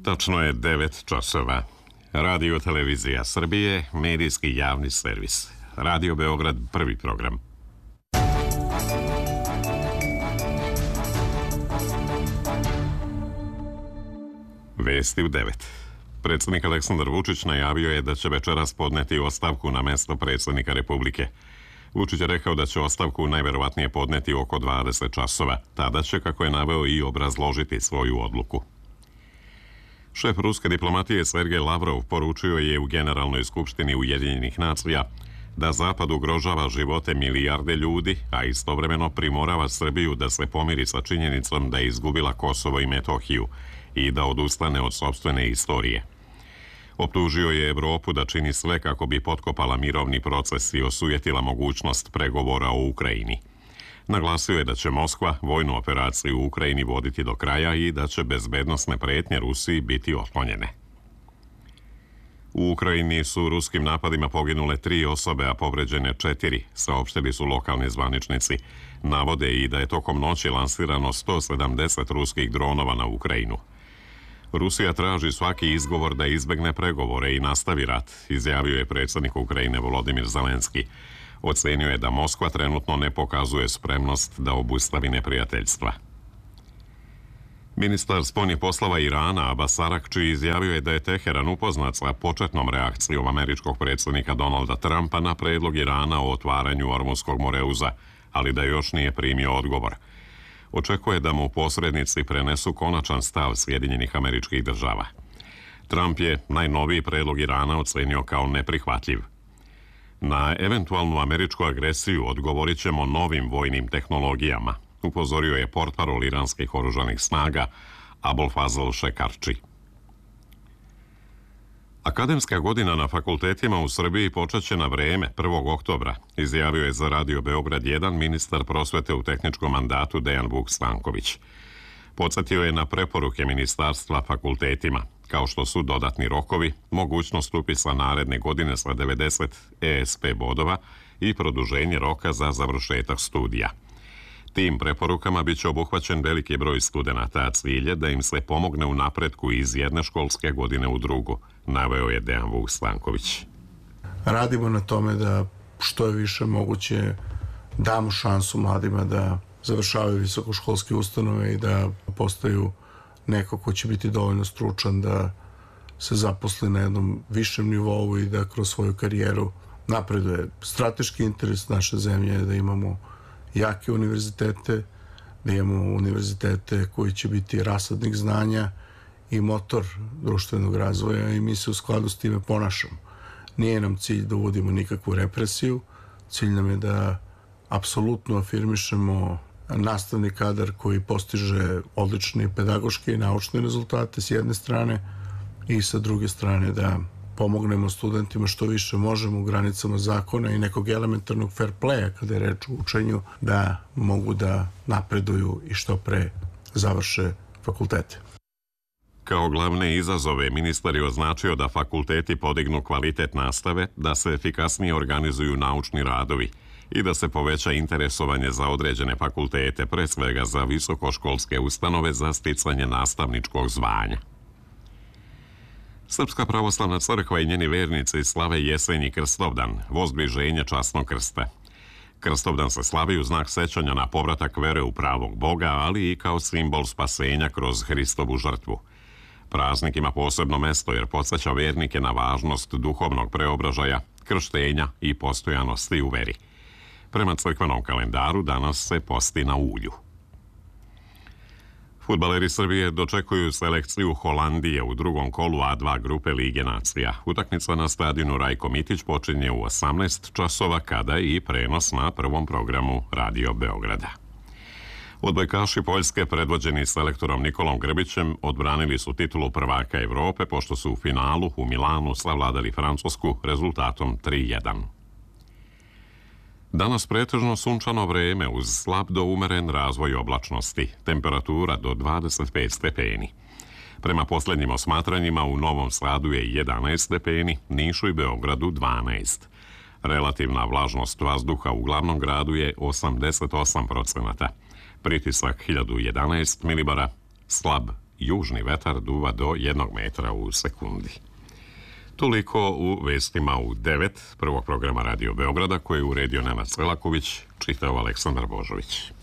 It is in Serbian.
Tačno je 9 časova. Radio Televizija Srbije, medijski javni servis. Radio Beograd, prvi program. Vesti u 9. Predsjednik Aleksandar Vučić najavio je da će večeras podneti ostavku na mesto predsjednika Republike. Vučić je rekao da će ostavku najverovatnije podneti oko 20 časova. Tada će, kako je naveo, i obrazložiti svoju odluku. Šef ruske diplomatije Sergej Lavrov poručio je u Generalnoj skupštini Ujedinjenih nacija da Zapad ugrožava živote milijarde ljudi, a istovremeno primorava Srbiju da se pomiri sa činjenicom da je izgubila Kosovo i Metohiju i da odustane od sopstvene istorije. Optužio je Evropu da čini sve kako bi potkopala mirovni proces i osujetila mogućnost pregovora o Ukrajini. Naglasio je da će Moskva vojnu operaciju u Ukrajini voditi do kraja i da će bezbednosne pretnje Rusiji biti otklonjene. U Ukrajini su ruskim napadima poginule 3 osobe, a povređene 4, saopštili su lokalni zvaničnici. Navode i da je tokom noći lansirano 170 ruskih dronova na Ukrajinu. Rusija traži svaki izgovor da izbegne pregovore i nastavi rat, izjavio je predsjednik Ukrajine Volodimir Zelenski. Ocenio je da Moskva trenutno ne pokazuje spremnost da obustavi neprijateljstva. Ministar spoljnih poslova Irana Abbas Arakči izjavio je da je Teheran upoznat sa početnom reakcijom američkog predsjednika Donalda Trumpa na predlog Irana o otvaranju Ormunskog moreuza, ali da još nije primio odgovor. Očekuje da mu posrednici prenesu konačan stav Sjedinjenih Američkih Država. Trump je najnoviji predlog Irana ocenio kao neprihvatljiv. Na eventualnu američku agresiju odgovorit ćemo novim vojnim tehnologijama, upozorio je portparol iranskih oružanih snaga Abolfazl Šekarči. Akademska godina na fakultetima u Srbiji počeće na vreme 1. oktobra, izjavio je za Radio Beograd 1 ministar prosvete u tehničkom mandatu Dejan Vuk Stanković. Podsjetio je na preporuke ministarstva fakultetima, kao što su dodatni rokovi, mogućnost upisa naredne godine sa 90 ESP bodova i produženje roka za završetak studija. Tim preporukama biće obuhvaćen veliki broj studenata, a cilj je da im se pomogne u napretku iz jedne školske godine u drugu, naveo je Dejan Vuk Stanković. Radimo na tome da što je više moguće damo šansu mladima da završavaju visokoškolske ustanove i da postaju neko ko će biti dovoljno stručan da se zaposli na jednom višem nivou i da kroz svoju karijeru napreduje. Strateški interes naše zemlje je da imamo jake univerzitete, da imamo univerzitete koji će biti rasadnik znanja i motor društvenog razvoja i mi se u skladu s time ponašamo. Nije nam cilj da uvodimo nikakvu represiju, cilj nam je da apsolutno afirmišemo nastavni kadar koji postiže odlične pedagoške i naučne rezultate s jedne strane i sa druge strane da pomognemo studentima što više možemo u granicama zakona i nekog elementarnog fair playa kada je reč o učenju da mogu da napreduju i što pre završe fakultete. Kao glavne izazove ministar je označio da fakulteti podignu kvalitet nastave, da se efikasnije organizuju naučni radovi i da se poveća interesovanje za određene fakultete, pre svega za visokoškolske ustanove za sticanje nastavničkog zvanja. Srpska pravoslavna crkva i njeni vernici slave jesenji Krstovdan, vozdviženje časnog krsta. Krstovdan se slavi u znak sećanja na povratak vere u pravog Boga, ali i kao simbol spasenja kroz Hristovu žrtvu. Praznik ima posebno mesto jer podsjeća vernike na važnost duhovnog preobražaja, krštenja i postojanosti u veri. Prema crkvenom kalendaru danas se posti na ulju. Fudbaleri Srbije dočekuju selekciju Holandije u drugom kolu A2 grupe Lige nacija. Utakmica na stadionu Rajko Mitić počinje u 18 časova kada i prenos na prvom programu Radio Beograda. Odbojkaši Poljske predvođeni selektorom Nikolom Grbićem odbranili su titulu prvaka Evrope pošto su u finalu u Milanu savladali Francusku rezultatom 3:1. Danas pretežno sunčano vreme uz slab do umeren razvoj oblačnosti, temperatura do 25 stepeni. Prema posljednjim osmatranjima u Novom Sadu je 11 stepeni, Nišu i Beogradu 12. Relativna vlažnost vazduha u glavnom gradu je 88%. Pritisak 1011 milibara, slab južni vetar duva do 1 metra u sekundi. Toliko u vestima u 9 prvog programa Radio Beograda koje je uredio Nenad Selaković, čitao Aleksandar Božović.